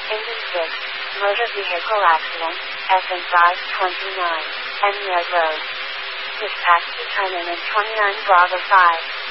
Engine 6, motor vehicle accident, FN 529, Emyard Road. Dispatch to turn in 29 Bravo 5.